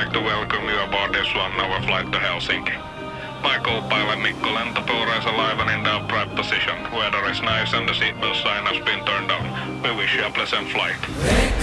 like to welcome you aboard this 1-hour flight to Helsinki. My co-pilot Mikko Lentopuura is alive and in the upright position. Weather is nice and the seatbelt sign has been turned on. We wish you a pleasant flight.